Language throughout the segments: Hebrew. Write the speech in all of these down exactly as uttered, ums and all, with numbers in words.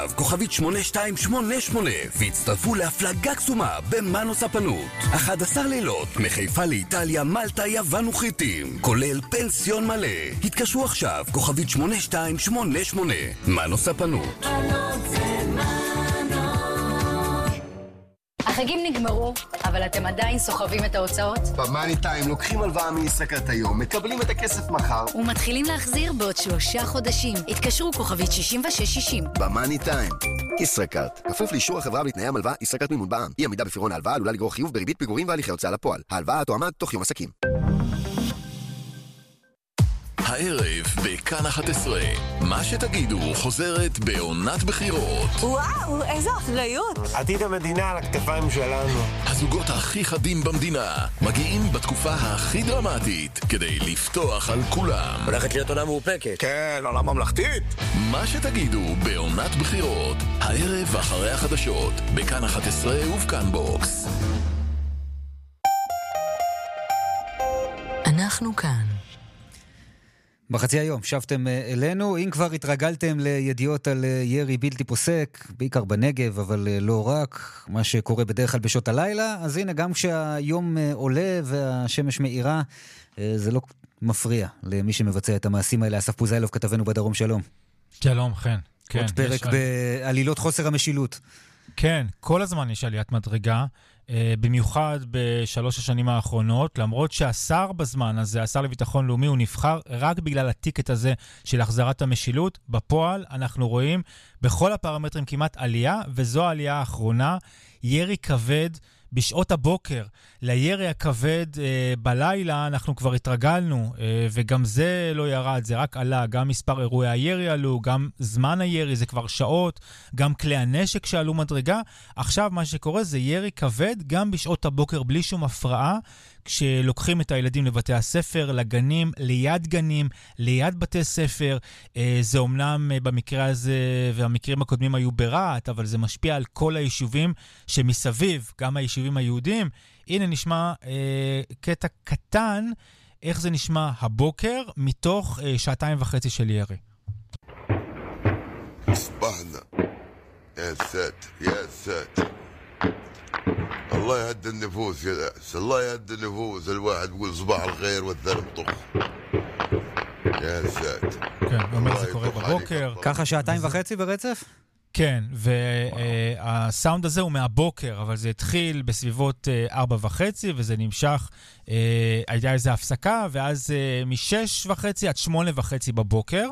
כוכבית שמונה שתיים שמונה שמונה והצטרפו להפלגה קסומה במנו ספנות. אחד עשר לילות מחיפה לאיטליה, מלטה, יוון וחיטים, כולל פנסיון מלא. התקשרו עכשיו, כוכבית שמונה שתיים שמונה שמונה. מנו ספנות. החגים נגמרו, אבל אתם עדיין סוחבים את ההוצאות? במאני טיים לוקחים הלוואה מישראכרט היום, מקבלים את הכסף מחר ומתחילים להחזיר בעוד שלושה חודשים. התקשרו כוכבית שישים ושש שישים. במאני טיים. ישראכרט, כפוף לאישור החברה ולתנאי המלווה. ישראכרט מימון בע"מ. אי עמידה בפירעון ההלוואה עלולה לגרור חיוב בריבית פיגורים והליכי הוצאה לפועל. ההלוואה תועמד תוך יום עסקים. הערב בכאן אחת עשרה, מה שתגידו חוזרת בעונת בחירות. וואו, איזו אחריות. עתיד המדינה על הכתפיים שלנו. הזוגות הכי חדים במדינה מגיעים בתקופה הכי דרמטית כדי לפתוח על כולם. הולכת להיות עונה מאופקת. כן, עונה ממלכתית. מה שתגידו בעונת בחירות, הערב אחרי החדשות בכאן אחת עשרה ובכאן בוקס. אנחנו כאן. בחצי היום שבתם אלינו, אם כבר התרגלתם לידיעות על ירי בלתי פוסק, בעיקר בנגב, אבל לא רק, מה שקורה בדרך כלל בשעות הלילה, אז הנה, גם כשהיום עולה והשמש מאירה, זה לא מפריע למי שמבצע את המעשים האלה. אסף פוזיילוב, כתבנו בדרום, שלום. שלום, כן. עוד כן, פרק בעלילות חוסר המשילות. כן, כל הזמן יש עליית מדרגה, במיוחד בשלוש השנים האחרונות, למרות שהשר בזמן הזה, השר לביטחון לאומי, הוא נבחר רק בגלל הטיקט הזה של החזרת המשילות. בפועל אנחנו רואים בכל הפרמטרים כמעט עלייה, וזו העלייה האחרונה, ירי כבד בשעות הבוקר. לירי הכבד אה, בלילה אנחנו כבר התרגלנו, אה, וגם זה לא ירד, זה רק עלה. גם מספר אירועי הירי עלו, גם זמן הירי, זה כבר שעות, גם כלי הנשק שעלו מדרגה. עכשיו מה שקורה זה ירי כבד גם בשעות הבוקר בלי שום הפרעה, כשלוקחים את הילדים לבתי הספר, לגנים, ליד גנים, ליד בתי ספר. אה, זה אומנם אה, במקרה הזה, והמקרים הקודמים היו ברעת, אבל זה משפיע על כל היישובים שמסביב, גם היישובים היהודים. הנה נשמע אה, קטע קטן, איך זה נשמע הבוקר, מתוך אה, שעתיים וחצי של ירי. صباحنا يا ساتر يا ساتر الله يهدي النفوس يا ناس الله يهدي النفوس الواحد يقول صباح الخير والثاني مطخ يا ساتر כן, אומר זה קורה בבוקר. ככה שעתיים וחצי ברצף? כן, והסאונד הזה הוא מהבוקר, אבל זה התחיל בסביבות ארבע וחצי, וזה נמשך, הייתה איזו הפסקה, ואז משש וחצי עד שמונה וחצי בבוקר.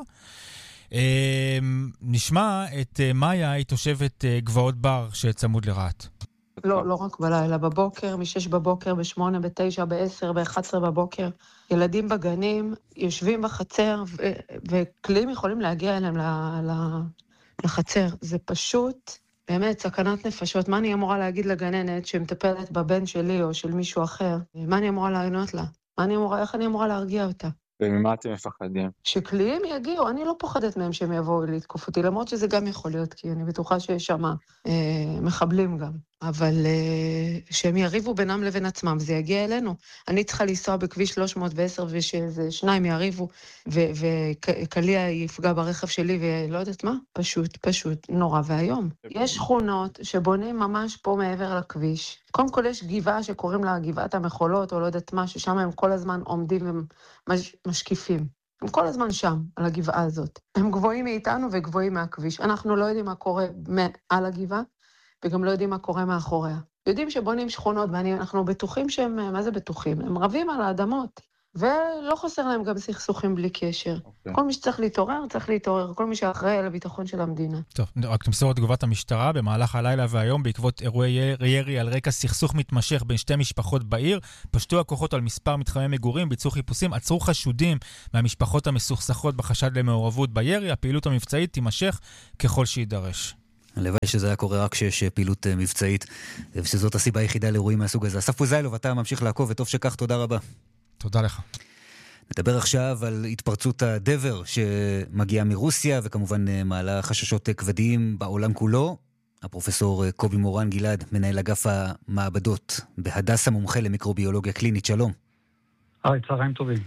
נשמע את מאיה, היא תושבת גבעות בר שצמוד לרעת. לא, לא רק בלילה, בבוקר, משש בבוקר, בשמונה, בתשע, בעשר, באחת עשרה בבוקר. ילדים בגנים יושבים בחצר, ו- וכלים יכולים להגיע אליהם ל- ל- לחצר. זה פשוט, באמת, סכנת נפשות. מה אני אמורה להגיד לגננת שמטפלת בבן שלי או של מישהו אחר? מה אני אמורה לענות לה? מה אני אמורה, איך אני אמורה להרגיע אותה? וממה אתם מפחדים? שכליים יגיעו, אני לא פוחדת מהם שהם יבואו להתקוף אותי, למרות שזה גם יכול להיות, כי אני בטוחה שיש שם אה, מחבלים גם. אבל אה, שהם יריבו בינם לבין עצמם, זה יגיע אלינו. אני צריכה לנסוע בכביש שלוש מאות ועשר, ושזה שניים יריבו, וקליה יפגע ברכב שלי, ולא יודעת מה, פשוט, פשוט, נורא והיום. יש שכונות שבונים ממש פה מעבר לכביש. קודם כל יש גבעה שקוראים לה גבעת המחולות, או לא יודעת מה, ששם הם כל הזמן עומדים ומשקיפים. הם כל הזמן שם, על הגבעה הזאת. הם גבוהים מאיתנו וגבוהים מהכביש. אנחנו לא יודעים מה קורה על הגבעה, וגם לא יודעים מה קורה מאחוריה. יודעים שבונים שכונות, ואנחנו בטוחים שהם, מה זה בטוחים? הם רבים על האדמות, ולא חסר להם גם סכסוכים בלי קשר. Okay. כל מי שצריך להתעורר, צריך להתעורר, כל מי שאחראי על הביטחון של המדינה. טוב, רק תמסור את תגובת המשטרה, במהלך הלילה והיום, בעקבות אירועי ירי על רקע סכסוך מתמשך בין שתי משפחות בעיר, פשטו הכוחות על מספר מתחמי מגורים, ביצעו חיפושים, עצרו חשודים מהמשפחות המסוכסכות בחשד למעורבות בירי, הפעילות המבצעית תימשך ככל שידרש. הלוואי שזה היה קורה רק שיש פעילות מבצעית, ושזאת הסיבה היחידה לאירועים מהסוג הזה. אסף פוזיילוב, אתה ממשיך לעקוב, וטוב שכך, תודה רבה. תודה לך. נדבר עכשיו על התפרצות הדבר שמגיעה מרוסיה, וכמובן מעלה חששות כבדים בעולם כולו. הפרופסור קובי מורן גלעד, מנהל אגף המעבדות בהדסה, מומחה למיקרוביולוגיה קלינית, שלום. היי, צהריים טובים.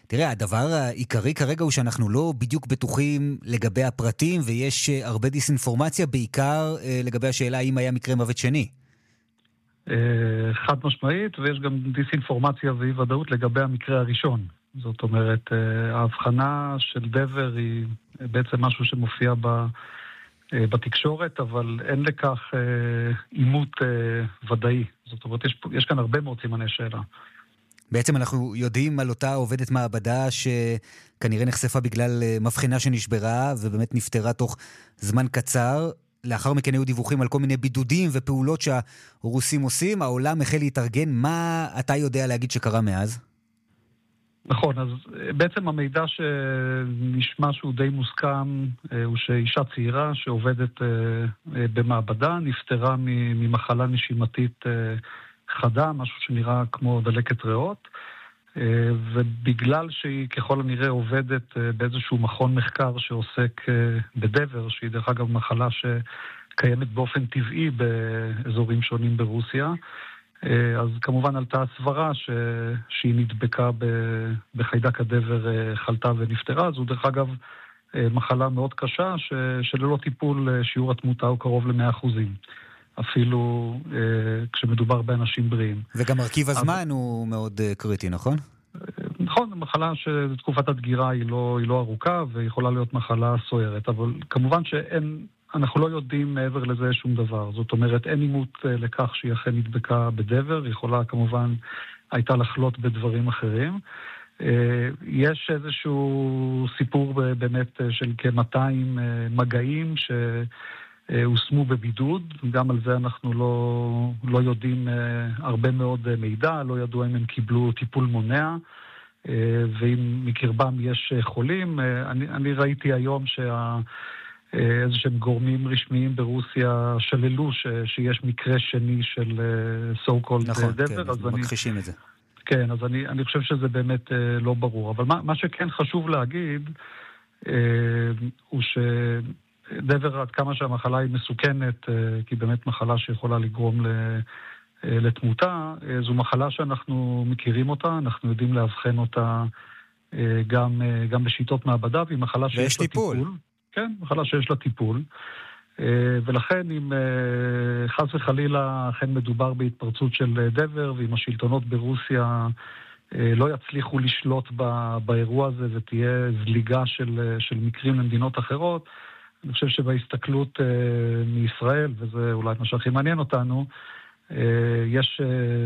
תראה, הדבר העיקרי כרגע הוא שאנחנו לא בדיוק בטוחים לגבי הפרטים, ויש הרבה דיסאינפורמציה, בעיקר לגבי השאלה האם היה מקרה מוות שני. חד משמעית, ויש גם דיסאינפורמציה ואי ודאות לגבי המקרה הראשון. זאת אומרת, ההבחנה של דבר היא בעצם משהו שמופיע ב... בתקשורת, אבל אין לכך אימות ודאי. זאת אומרת, יש, יש כאן הרבה מאוד סימני שאלה. בעצם אנחנו יודעים על אותה עובדת מעבדה שכנראה נחשפה בגלל מבחנה שנשברה, ובאמת נפטרה תוך זמן קצר. לאחר מכן היו דיווחים על כל מיני בידודים ופעולות שהרוסים עושים. העולם החל להתארגן. מה אתה יודע להגיד שקרה מאז? נכון, אז בעצם המידע שנשמע שהוא די מוסכם הוא שאישה צעירה שעובדת במעבדה נפטרה ממחלה נשימתית חדה, משהו שנראה כמו דלקת ריאות, ובגלל שהיא ככל הנראה עובדת באיזשהו מכון מחקר שעוסק בדבר, שהיא דרך אגב מחלה שקיימת באופן טבעי באזורים שונים ברוסיה, אז כמובן עלתה הסברה ש... שהיא נדבקה ב... בחיידק הדבר חלתה ונפטרה. זו דרך אגב מחלה מאוד קשה ש... שללא טיפול שיעור התמותה הוא קרוב ל-מאה אחוזים. אפילו כשמדובר באנשים בריאים. וגם מרכיב הזמן אבל... הוא מאוד קריטי, נכון? נכון, מחלה שתקופת הדגירה היא לא, היא לא ארוכה ויכולה להיות מחלה סוערת, אבל כמובן שאין... אנחנו לא יודעים מעבר לזה שום דבר. זאת אומרת, אין אימות לכך שהיא אכן נדבקה בדבר, היא יכולה כמובן הייתה לחלות בדברים אחרים. יש איזשהו סיפור באמת של כ-מאתיים מגעים שהושמו בבידוד, גם על זה אנחנו לא, לא יודעים הרבה מאוד מידע, לא ידעו אם הם קיבלו טיפול מונע, ואם מקרבם יש חולים. אני, אני ראיתי היום שה... איזה שהם גורמים רשמיים ברוסיה שללו ש, שיש מקרה שני של so called נכון, דבר. כן, אז אני, מכחישים את זה. כן, אז אני, אני חושב שזה באמת לא ברור. אבל מה, מה שכן חשוב להגיד, הוא שדבר עד כמה שהמחלה היא מסוכנת, כי באמת מחלה שיכולה לגרום ל, לתמותה, זו מחלה שאנחנו מכירים אותה, אנחנו יודעים להבחן אותה גם, גם בשיטות מעבדה, והיא מחלה שיש לה טיפול. טיפול. כן, מחלה שיש לה טיפול, ולכן אם חס וחלילה אכן מדובר בהתפרצות של דבר, ואם השלטונות ברוסיה לא יצליחו לשלוט באירוע הזה ותהיה זליגה של, של מקרים למדינות אחרות, אני חושב שבהסתכלות מישראל, וזה אולי מה שהכי מעניין אותנו, יש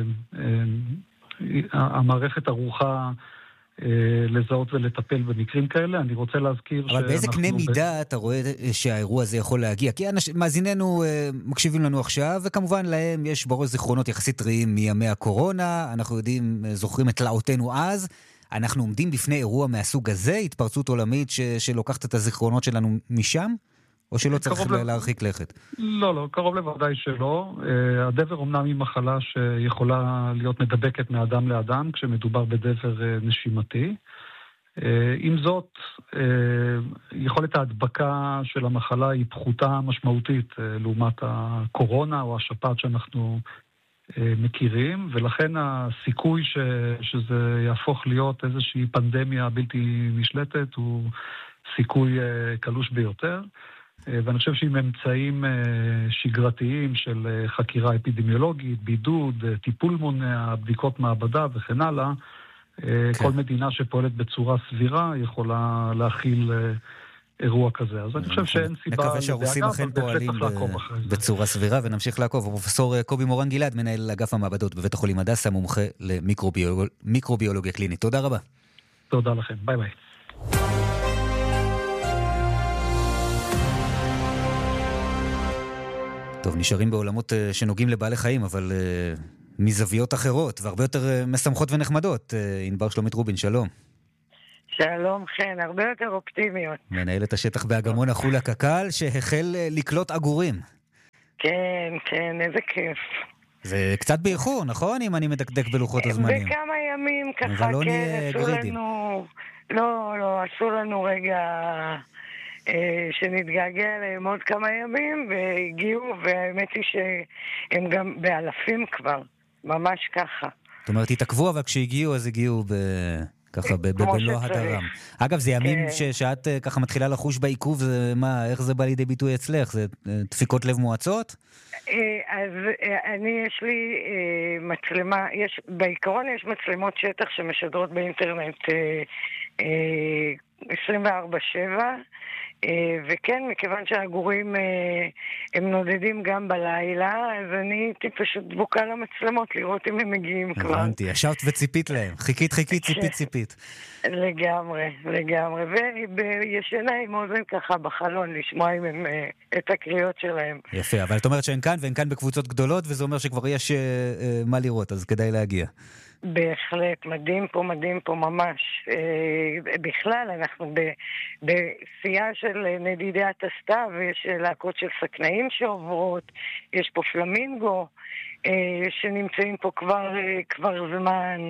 המערכת ערוכה לזהות ולטפל במקרים כאלה. אני רוצה להזכיר אבל באיזה קנה מידה ב... אתה רואה שהאירוע הזה יכול להגיע? כי אנש... מאזיננו מקשיבים לנו עכשיו, וכמובן להם יש בראש זיכרונות יחסית טריים מימי הקורונה, אנחנו יודעים, זוכרים את תלאותינו אז, אנחנו עומדים בפני אירוע מהסוג הזה, התפרצות עולמית ש... שלוקחת את הזיכרונות שלנו משם? או שלא צריך ל... להרחיק לכת? לא, לא, קרוב לוודאי שלא. הדבר אמנם היא מחלה שיכולה להיות מדבקת מאדם לאדם, כשמדובר בדבר נשימתי. עם זאת, יכולת ההדבקה של המחלה היא פחותה משמעותית לעומת הקורונה או השפעת שאנחנו מכירים, ולכן הסיכוי ש... שזה יהפוך להיות איזושהי פנדמיה בלתי נשלטת הוא סיכוי קלוש ביותר. ואני חושב שעם אמצעים שגרתיים של חקירה אפידמיולוגית, בידוד, טיפול מונע, בדיקות מעבדה וכן הלאה, כן. כל מדינה שפועלת בצורה סבירה יכולה להכיל אירוע כזה. אז אני חושב שאין סיבה... נקווה שהרוסים אכן פועלים בצורה סבירה, ונמשיך לעקוב. פרופסור קובי מורן גלעד, מנהל אגף המעבדות בבית החולים הדסה, מומחה למיקרוביולוגיה קלינית. תודה רבה. תודה לכם. ביי ביי. טוב, נשארים בעולמות שנוגעים לבעלי חיים, אבל uh, מזוויות אחרות, והרבה יותר uh, משמחות ונחמדות. Uh, ענבר שלומית רובין, שלום. שלום, כן, הרבה יותר אופטימיות. מנהלת השטח באגמון החולה קק"ל, שהחל uh, לקלוט עגורים. כן, כן, איזה כיף. זה קצת באיחור, נכון? אם אני מדקדק בלוחות הזמנים. בכמה ימים ככה, אבל לא כן, נהיה גרידים. לנו... לא, לא, עשו לנו רגע... שנתגעגע להם עוד כמה ימים והגיעו, והאמת היא שהם גם באלפים כבר, ממש ככה. זאת אומרת, התעכבו, אבל כשהגיעו אז הגיעו ככה במלוא הדרם. אגב, זה ימים שאת ככה מתחילה לחוש בעיכוב, מה, איך זה בא לידי ביטוי אצלך? זה דפיקות לב מועצות? אז אני, יש לי מצלמה, יש, בעיקרון יש מצלמות שטח שמשדרות באינטרנט עשרים וארבע שבע, וכן, מכיוון שהגורים הם נודדים גם בלילה, אז אני הייתי פשוט דבוקה למצלמות לראות אם הם מגיעים כבר. הבנתי, ישבת וציפית להם. חיכית, חיכית, ציפית, ציפית. לגמרי, לגמרי. וישנה עם אוזן ככה בחלון לשמוע אם הם את הקריאות שלהם. יפה, אבל את אומרת שהן כאן, והן כאן בקבוצות גדולות, וזה אומר שכבר יש מה לראות, אז כדאי להגיע. בהחלט, מדהים פה, מדהים פה ממש. בכלל, אנחנו בשיאה של נדידי התסתיו, ויש להקות של סכנאים שעוברות, יש פה פלמינגו, שנמצאים פה כבר, כבר זמן,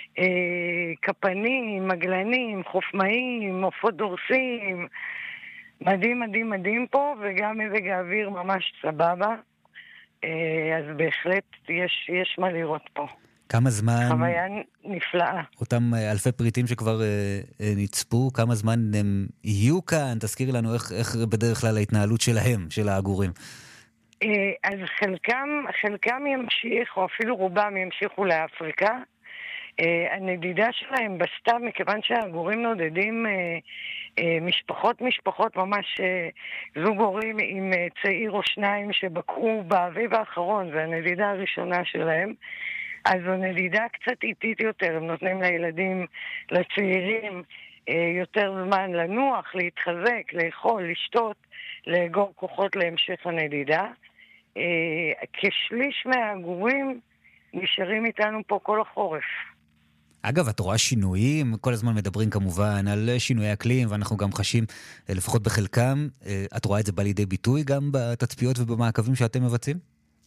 קפנים, מגלנים, חופמאים, עופות דורסים, מדהים, מדהים, מדהים פה, וגם מזג האוויר ממש סבבה, אז בהחלט יש, יש מה לראות פה. כמה זמן... חוויה נפלאה. אותם אלפי פריטים שכבר אה, אה, נצפו, כמה זמן הם יהיו כאן? תזכירי לנו איך, איך בדרך כלל ההתנהלות שלהם, של העגורים. אה, אז חלקם, חלקם ימשיך, או אפילו רובם ימשיכו לאפריקה. אה, הנדידה שלהם בסתיו, מכיוון שהעגורים נודדים אה, אה, משפחות משפחות, ממש אה, זוג הורים עם אה, צעיר או שניים שבקעו באביב האחרון, זה הנדידה הראשונה שלהם. אז זו נדידה קצת איטית יותר, הם נותנים לילדים, לצעירים, יותר זמן לנוח, להתחזק, לאכול, לשתות, לאגור כוחות להמשך הנדידה. כשליש מהעגורים נשארים איתנו פה כל החורף. אגב, את רואה שינויים, כל הזמן מדברים כמובן על שינויי אקלים, ואנחנו גם חשים, לפחות בחלקם, את רואה את זה בא לידי ביטוי גם בתצפיות ובמעקבים שאתם מבצעים?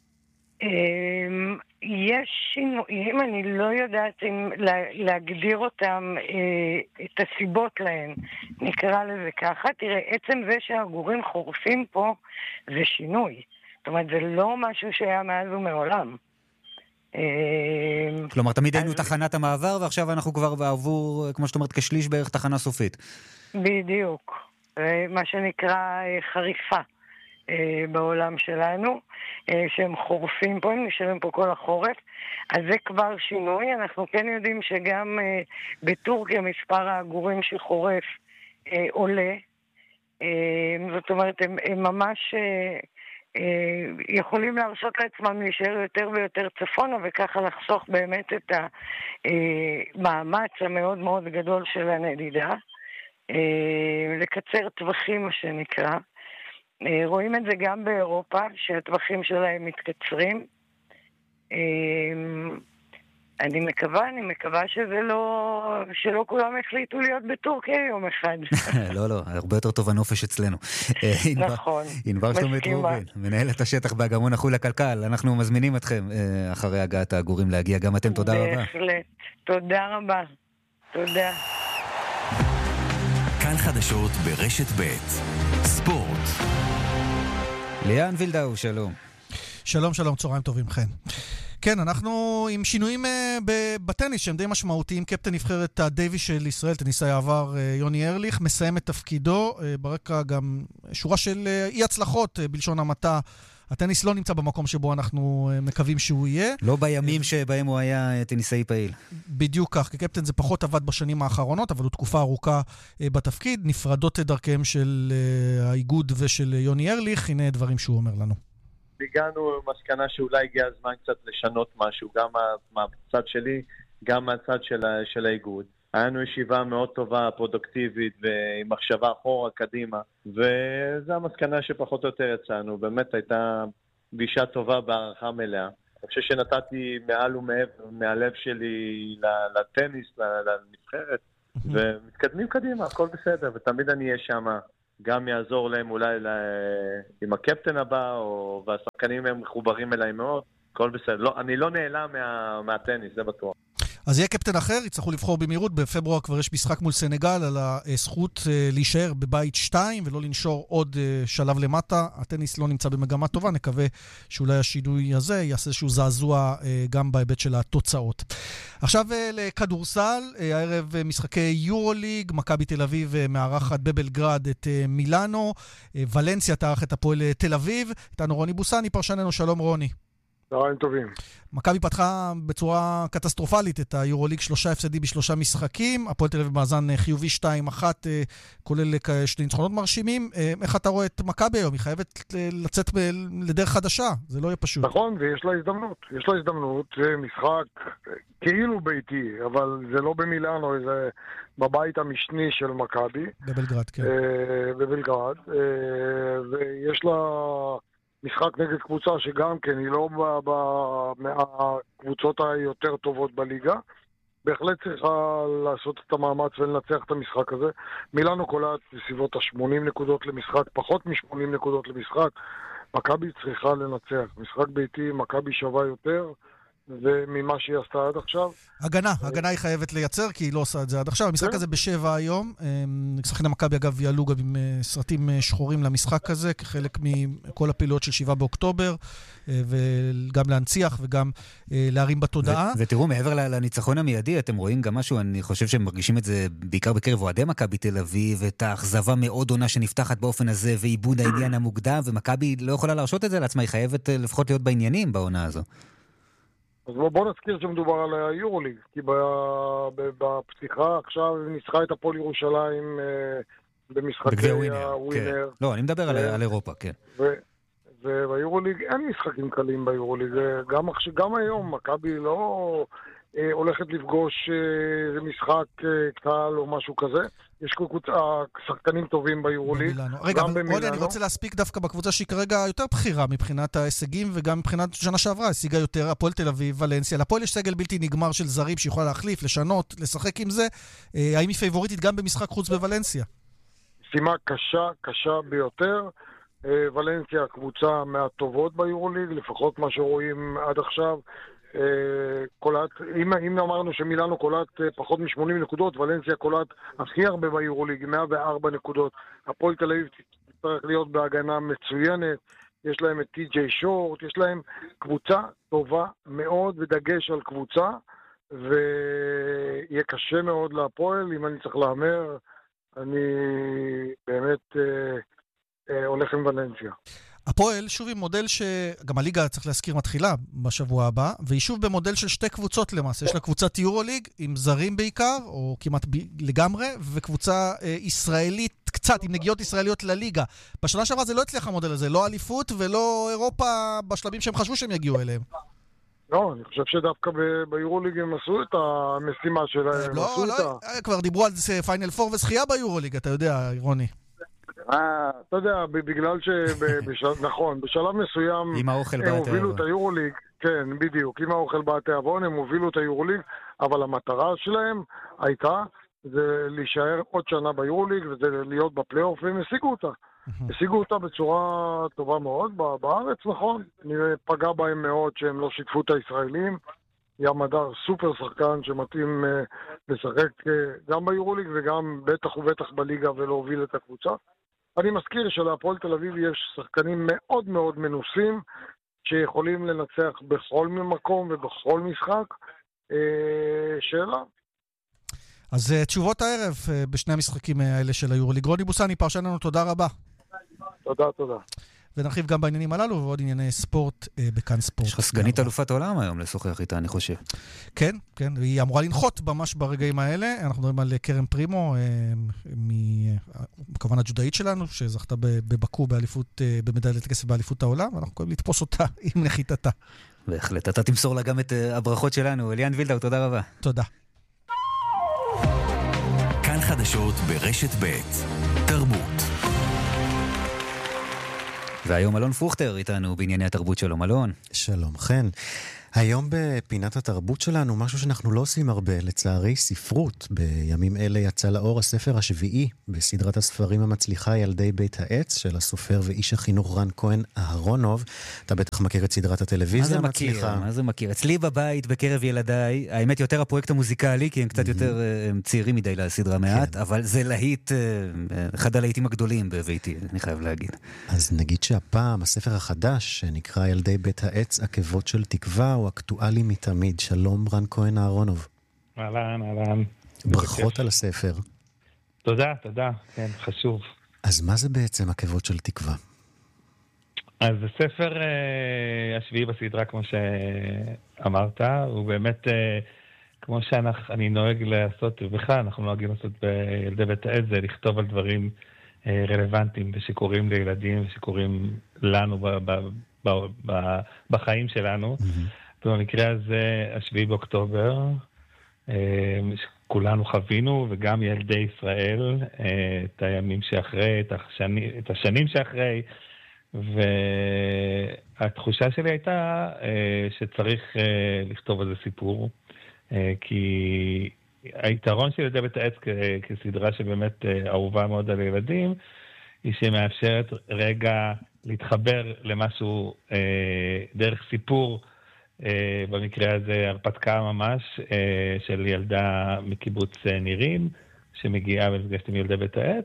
יש שינויים, אני לא יודעת אם להגדיר אותם, את הסיבות להן, נקרא לזה ככה. תראה, עצם זה שהעגורים חורפים פה זה שינוי. זאת אומרת, זה לא משהו שהיה מאז ומעולם. כלומר, תמיד היינו תחנת המעבר, ועכשיו אנחנו כבר בעבור, כמו שאת אומרת, כשליש בערך תחנה סופית. בדיוק. מה שנקרא חריפה. בעולם שלנו, שהם חורפים פה, הם נשארים פה כל החורף, אז זה כבר שינוי. אנחנו כן יודעים שגם בטורקיה מספר העגורים שחורף עולה, זאת אומרת, הם, הם ממש יכולים להרשות לעצמם להישאר יותר ויותר צפונה, וככה לחסוך באמת את המאמץ המאוד מאוד גדול של הנדידה, לקצר טווחים מה שנקרא. רואים את זה גם באירופה, שהטווחים שלהם מתקצרים. אני מקווה, אני מקווה שזה לא, שלא כולם החליטו להיות בטורקיה יום אחד. לא, לא, הרבה יותר טוב הנופש אצלנו. נכון. ענבר שלומית רובין, מנהלת השטח באגמון החול הכלכל, אנחנו מזמינים אתכם אחרי הגעת העגורים להגיע, גם אתם, תודה רבה. בהחלט, תודה רבה. תודה. כאן חדשות ברשת ב' ספורט. ליאן וילדאו, שלום. שלום, שלום, צהריים טובים, חן. כן, אנחנו עם שינויים בטניס שהם די משמעותיים. קפטן נבחרת הדייביס של ישראל, טניסאי העבר יוני ארליך, מסיים את תפקידו. ברקע גם שורה של אי הצלחות בלשון המעטה. הטניס לא נמצא במקום שבו אנחנו מקווים שהוא יהיה. לא בימים שבהם הוא היה טניסאי פעיל. בדיוק כך, כקפטן זה פחות עבד בשנים האחרונות, אבל הוא תקופה ארוכה בתפקיד. נפרדות דרכיהם של האיגוד ושל יוני ארליך, הנה דברים שהוא אומר לנו. הגענו למסקנה שאולי הגיע הזמן קצת לשנות משהו, גם מהצד שלי, גם מהצד של, של האיגוד. היינו ישיבה מאוד טובה, פרודוקטיבית, ועם מחשבה אחורה, קדימה, וזו המסקנה שפחות או יותר יצאנו. באמת הייתה פגישה טובה בהערכה מלאה. אני חושב שנתתי מעל ומעבר, מהלב שלי לטניס, לנבחרת, ומתקדמים קדימה, הכל בסדר, ותמיד אני אהיה שם, גם יעזור להם אולי עם הקפטן הבא, או, והשחקנים הם מחוברים אליי מאוד, הכל בסדר. לא, אני לא נעלם מה, מהטניס, זה בטוח. אז יהיה קפטן אחר, יצטרכו לבחור במהירות, בפברואר כבר יש משחק מול סנגל על הזכות להישאר בבית שתיים ולא לנשור עוד שלב למטה. הטניס לא נמצא במגמה טובה, נקווה שאולי השינוי הזה יעשה איזשהו זעזוע גם בהיבט של התוצאות. עכשיו לכדורסל, הערב משחקי יורוליג, מכבי תל אביב מארחת בבלגרד את מילאנו, ולנסיה תארח את הפועל תל אביב. איתנו רוני בוסני, פרשננו, שלום רוני. צהריים טובים. מכבי פתחה בצורה קטסטרופלית את היורוליג, שלושה הפסדים בשלושה משחקים, הפועל תל אביב מאזן חיובי שתיים אחת, כולל שני ניצחונות מרשימים. איך אתה רואה את מכבי היום? היא חייבת לצאת לדרך חדשה, זה לא יהיה פשוט. נכון, ויש לה הזדמנות. יש לה הזדמנות, זה משחק כאילו ביתי, אבל זה לא במילאנו, זה בבית המשני של מכבי. בבלגרד, כן. בבלגרד, ויש לה משחק נגד קבוצה שגם כן היא לא מהקבוצות היותר טובות בליגה. בהחלט צריכה לעשות את המאמץ ולנצח את המשחק הזה. מילאנו קולט בסביבות ה-שמונים נקודות למשחק, פחות מ-שמונים נקודות למשחק. מכבי צריכה לנצח. משחק ביתי, מכבי שווה יותר וממה שהיא עשתה עד עכשיו. הגנה, הגנה היא חייבת לייצר, כי היא לא עושה את זה עד עכשיו. המשחק הזה בשבע היום. שחקני מכבי אגב יעלו גם עם סרטים שחורים למשחק הזה, כחלק מכל הפעילויות של שבעה באוקטובר, וגם להנציח וגם להרים בתודעה. ותראו, מעבר לניצחון המיידי, אתם רואים גם משהו, אני חושב שהם מרגישים את זה בעיקר בקרב אוהדי מכבי תל אביב, את האכזבה מאוד עונה שנפתחת באופן הזה, ועיבוד העניין המוקדם, ומכבי לא יכולה להרשות את זה לעצמה, היא חייבת לפחות להיות בעניינים בעונה הזו. אז בוא נזכיר שמדובר על היורוליג, כי בפתיחה עכשיו ניצחה את הפועל ירושלים במשחקי הווינר. לא, אני מדבר על אירופה, כן. וביורוליג אין משחקים קלים ביורוליג. גם היום מכבי לא הולכת לפגוש משחק קטל או משהו כזה. יש שחקנים טובים ביורוליג. רגע, רוני, אני רוצה להספיק דווקא בקבוצה שהיא כרגע יותר בחירה מבחינת ההישגים, וגם מבחינת שנה שעברה, השיגה יותר, הפועל תל אביב, ולנסיה. לפועל יש סגל בלתי נגמר של זרים שיכולה להחליף, לשנות, לשחק עם זה. האם היא פייבוריטית גם במשחק חוץ בוולנסיה? שימה קשה, קשה ביותר. ולנסיה הקבוצה מהטובות ביורוליג, לפחות מה שרואים עד עכשיו. קולט, אם, אם אמרנו שמילאנו קולט פחות מ-שמונים נקודות, ולנסיה קולט הכי הרבה ביורוליג, מאה וארבע נקודות. הפועל תל אביב צריך להיות בהגנה מצוינת, יש להם את טי.ג'יי שורט, יש להם קבוצה טובה מאוד, ודגש על קבוצה, ויהיה קשה מאוד להפועל. אם אני צריך לאמר, אני באמת אה, אה, הולך עם ולנסיה. הפועל שוב עם מודל שגם הליגה צריך להזכיר מתחילה בשבוע הבא, והיא שוב במודל של שתי קבוצות למעשה. יש לה קבוצת יורוליג עם זרים בעיקר, או כמעט ב- לגמרי, וקבוצה אה, ישראלית קצת, עם נגיעות ישראליות לליגה. בשנה שעברה זה לא הצליח המודל הזה, לא אליפות ולא אירופה בשלבים שהם חשבו שהם יגיעו אליהם. לא, אני חושב שדווקא ב- ביורוליג הם עשו את המשימה שלהם. לא, לא, את... כבר דיברו על זה פיינל פור וזכייה ביורוליג, אתה יודע, רוני. אה, אתה יודע, בגלל שנכון, בשלב מסוים עם האוכל הם הובילו את היורוליג, כן, בדיוק, עם האוכל בתיאבון הם הובילו את היורוליג, אבל המטרה שלהם הייתה זה להישאר עוד שנה ביורוליג וזה להיות בפלייאוף, והם השיגו אותה. השיגו אותה בצורה טובה מאוד בארץ, נכון, פגע בהם מאוד שהם לא שיתפו את הישראלים. ים הדר סופר שחקן שמתאים לשחק גם ביורוליג וגם בטח ובטח בליגה ולהוביל את הקבוצה. אני מזכיר שלהפועל תל אביב יש שחקנים מאוד מאוד מנוסים שיכולים לנצח בכל מקום ובכל משחק. שאלה. אז תשובות הערב בשני המשחקים האלה של היורוליג. רוני בוסני, פרשן לנו, תודה רבה. תודה, תודה. ונרחיב גם בעניינים הללו ועוד ענייני ספורט אה, בכאן ספורט. יש לך סגנית אלופת העולם היום לשוחח איתה, אני חושב. כן, כן, והיא אמורה לנחות ממש ברגעים האלה. אנחנו מדברים על קרן פרימו, אה, מכוון הג'ודאית שלנו, שזכתה בבקו באליפות, אה, במדליית כסף באליפות העולם, ואנחנו יכולים לתפוס אותה עם נחיתתה. בהחלט, אתה תמסור לה גם את הברכות שלנו. אליאן וילדאו, תודה רבה. תודה. כאן חדשות ברשת ב' תרבות. והיום אלון פרוכטר איתנו בענייני התרבות. שלום אלון. שלום חן. היום בפינת התרבות שלנו, משהו שאנחנו לא עושים הרבה, לצערי, ספרות. בימים אלה יצא לאור הספר השביעי בסדרת הספרים המצליחה ילדי בית העץ, של הסופר ואיש החינוך רן כהן אהרונוב. אתה בטח מכיר את סדרת הטלוויזיה המצליחה. מה זה מכיר? מה זה מכיר? אצלי בבית, בקרב ילדיי, האמת יותר הפרויקט המוזיקלי, כי הם קצת יותר הם צעירים מדי לסדרה מעט, אבל זה להיט, אחד הלהיטים הגדולים בביתי, אני חייב להגיד. אז נגיד שהפעם, הספר החדש, שנקרא ילדי בית העץ, עקבות של תקווה, הוא אקטואלי מתמיד. שלום רן כהן אהרונוב. אהלן, אהלן. ברכות על הספר. תודה, תודה. כן, חשוב. אז מה זה בעצם עקבות של תקווה? אז הספר אה, השביעי בסדרה, כמו שאמרת, הוא באמת, אה, כמו שאני נוהג לעשות, ובכלל אנחנו נוהגים לעשות בילדי בית העץ, זה לכתוב על דברים אה, רלוונטיים ושקורים לילדים ושקורים לנו ב, ב, ב, ב, בחיים שלנו. Mm-hmm. במקרה הזה, השביעי באוקטובר, אה, כולנו חווינו, וגם ילדי ישראל, אה, את הימים שאחרי, את, השני, את השנים שאחרי, והתחושה שלי הייתה שצריך לכתוב על זה סיפור, כי היתרון של ילדי בית העץ כסדרה שבאמת אהובה מאוד על ילדים, היא שמאפשרת רגע להתחבר למשהו דרך סיפור, במקרה הזה הרפתקה ממש, של ילדה מקיבוץ נירים, שמגיעה ולפגשת עם ילדי בית העץ,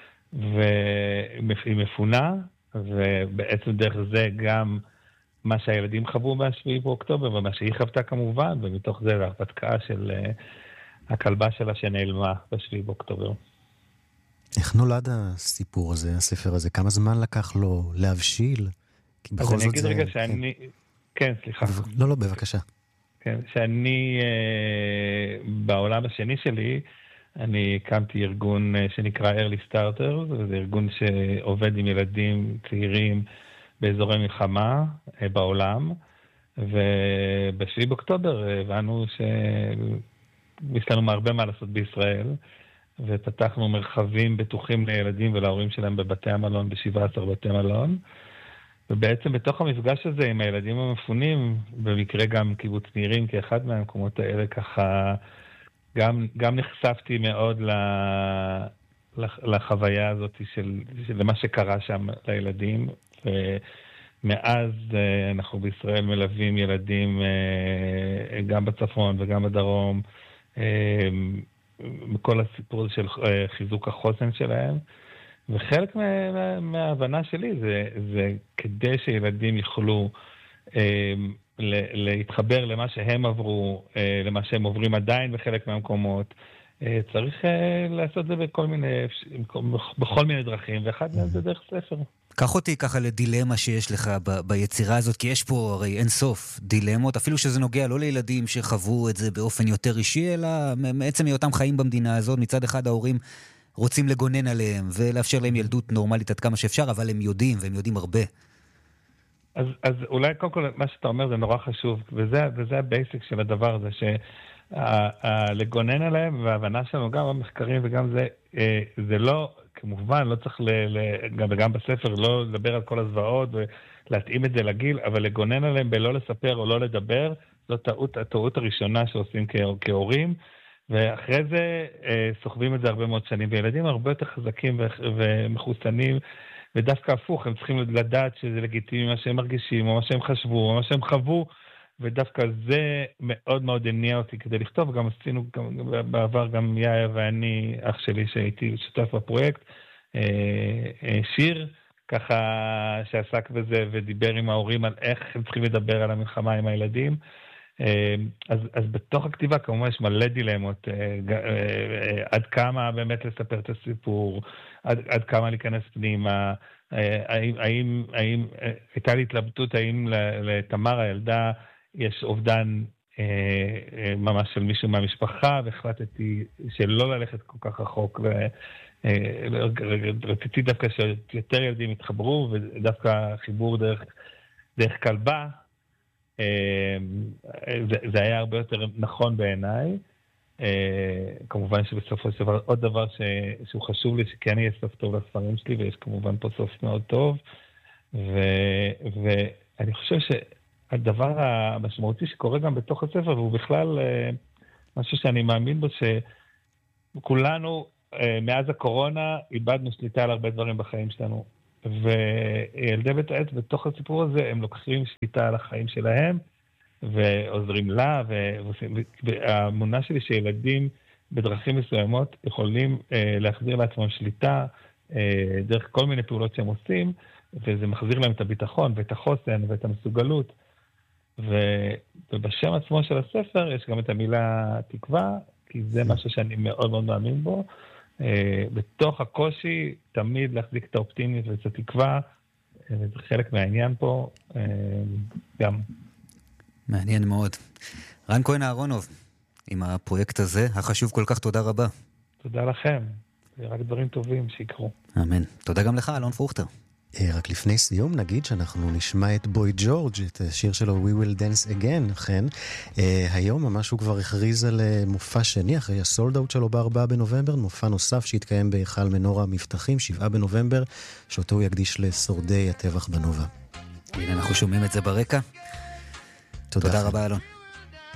והיא מפונה, ובעצם דרך זה גם מה שהילדים חוו בשביעי באוקטובר, ומה שהיא חוותה כמובן, ומתוך זה ההרפתקה של uh, הכלבה שלה שנעלמה בשביעי באוקטובר. איך נולד הסיפור הזה, הספר הזה? כמה זמן לקח לו להבשיל? כי בכל אז זאת אני אגיד זה... רגע שאני... כן, סליחה. לא, לא, בבקשה. כן, שאני uh, בעולם השני שלי, אני הקמתי ארגון שנקרא Early Starters, זה ארגון שעובד עם ילדים צעירים באזורי מלחמה בעולם, ובשביעי באוקטובר הבנו שיש לנו הרבה מה לעשות בישראל, ופתחנו מרחבים בטוחים לילדים ולהורים שלהם בבתי המלון, ב-שבעה עשר בתי מלון, ובעצם בתוך המפגש הזה עם הילדים המפונים, במקרה גם קיבוץ נירים, כאחד מהמקומות האלה ככה, גם, גם נחשפתי מאוד ל, לחוויה הזאת של, של מה שקרה שם לילדים, ומאז אנחנו בישראל מלווים ילדים גם בצפון וגם בדרום, בכל הסיפור של חיזוק החוסן שלהם, וחלק מה, מה, מההבנה שלי זה, זה כדי שילדים יוכלו להתחבר למה שהם עברו, למה שהם עוברים עדיין בחלק מהמקומות, צריך לעשות זה בכל מיני, בכל מיני דרכים, ואחד מהם זה דרך ספר. קח אותי ככה לדילמה שיש לך ב- ביצירה הזאת, כי יש פה הרי אין סוף דילמות, אפילו שזה נוגע לא לילדים שחוו את זה באופן יותר אישי, אלא מעצם היותם חיים במדינה הזאת. מצד אחד ההורים רוצים לגונן עליהם ולאפשר להם ילדות נורמלית עד כמה שאפשר, אבל הם יודעים, והם יודעים הרבה. אז, אז אולי קודם כל מה שאתה אומר זה נורא חשוב, וזה, וזה הבייסיק של הדבר הזה, שלגונן עליהם, וההבנה שלנו גם במחקרים וגם זה, זה לא, כמובן לא צריך, ל, ל, גם, וגם בספר, לא לדבר על כל הזוועות ולהתאים את זה לגיל, אבל לגונן עליהם בלא לספר או לא לדבר, זו טעות, הטעות הראשונה שעושים כהורים, ואחרי זה סוחבים את זה הרבה מאוד שנים, וילדים הרבה יותר חזקים ומחוסנים, ודווקא הפוך, הם צריכים לדעת שזה לגיטימי מה שהם מרגישים, או מה שהם חשבו, או מה שהם חוו, ודווקא זה מאוד מאוד הניע אותי כדי לכתוב, גם עשינו גם, בעבר גם יאיה ואני, אח שלי שהייתי שותף בפרויקט, שיר ככה שעסק בזה ודיבר עם ההורים על איך הם צריכים לדבר על המלחמה עם הילדים, אז, אז בתוך הכתיבה כמובן יש מלא דילמות, עד כמה באמת לספר את הסיפור, עד, עד כמה להיכנס פנימה, האם, האם, האם, הייתה לי התלבטות האם לתמר הילדה יש אובדן ממש של מישהו מהמשפחה, והחלטתי שלא ללכת כל כך רחוק, ורציתי דווקא שיותר ילדים יתחברו, ודווקא חיבור דרך, דרך כלבה, זה, זה היה הרבה יותר נכון בעיניי. כמובן שבסופו של דבר עוד דבר ש, שהוא חשוב לי, שכן יהיה סוף טוב לספרים שלי, ויש כמובן פה סוף מאוד טוב, ו, ואני חושב הדבר המשמעותי שקורה גם בתוך הספר, והוא בכלל משהו שאני מאמין בו, שכולנו מאז הקורונה איבדנו שליטה על הרבה דברים בחיים שלנו. וילדי בית העץ בתוך הסיפור הזה, הם לוקחים שליטה על החיים שלהם, ועוזרים לה, והאמונה שלי שילדים בדרכים מסוימות יכולים להחזיר לעצמם שליטה, דרך כל מיני פעולות שהם עושים, וזה מחזיר להם את הביטחון ואת החוסן ואת המסוגלות. ובשם עצמו של הספר יש גם את המילה תקווה, כי זה משהו שאני מאוד מאוד מאמין בו. בתוך הקושי תמיד להחזיק את האופטימיות ואת התקווה, וזה חלק מהעניין פה גם. מעניין מאוד. רן כהן אהרונוב, עם הפרויקט הזה, החשוב כל כך, תודה רבה. תודה לכם, רק דברים טובים שיקרו. אמן. תודה גם לך, אלון פרוכטר. רק לפני סיום נגיד שאנחנו נשמע את בוי ג'ורג', את השיר שלו We Will Dance Again, אכן. Uh, היום ממש הוא כבר הכריז על uh, מופע שני, אחרי הסולד אאוט שלו בארבעה בנובמבר, מופע נוסף שהתקיים בהיכל מנורה מבטחים, שבעה בנובמבר, שאותו הוא יקדיש לשורדי הטבח בנובה. הנה אנחנו שומעים את זה ברקע. תודה, תודה רבה אלון.